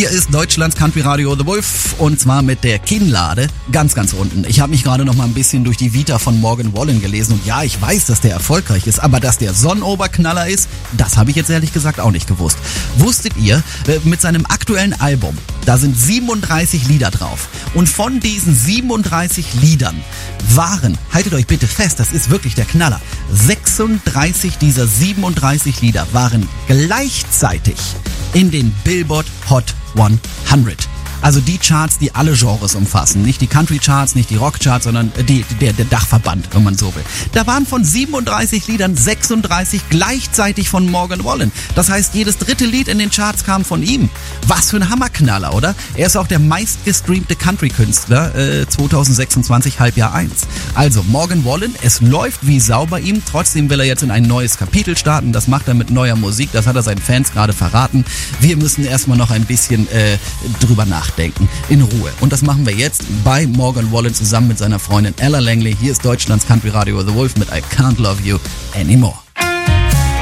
Hier ist Deutschlands Country Radio The Wolf und zwar mit der Kinnlade ganz, ganz unten. Ich habe mich gerade noch mal ein bisschen durch die Vita von Morgan Wallen gelesen und ja, ich weiß, dass der erfolgreich ist, aber dass der Sonnenoberknaller ist, das habe ich jetzt ehrlich gesagt auch nicht gewusst. Wusstet ihr, mit seinem aktuellen Album, da sind 37 Lieder drauf und von diesen 37 Liedern waren, haltet euch bitte fest, das ist wirklich der Knaller, 36 dieser 37 Lieder waren gleichzeitig in den Billboard Hot 100. Also die Charts, die alle Genres umfassen. Nicht die Country-Charts, nicht die Rock-Charts, sondern der Dachverband, wenn man so will. Da waren von 37 Liedern 36 gleichzeitig von Morgan Wallen. Das heißt, jedes dritte Lied in den Charts kam von ihm. Was für ein Hammerknaller, oder? Er ist auch der meistgestreamte Country-Künstler 2026, Halbjahr 1. Also Morgan Wallen, es läuft wie Sau bei ihm. Trotzdem will er jetzt in ein neues Kapitel starten. Das macht er mit neuer Musik. Das hat er seinen Fans gerade verraten. Wir müssen erstmal noch ein bisschen drüber nachdenken. In Ruhe. Und das machen wir jetzt bei Morgan Wallen zusammen mit seiner Freundin Ella Langley. Hier ist Deutschlands Country Radio The Wolf mit I Can't Love You Anymore.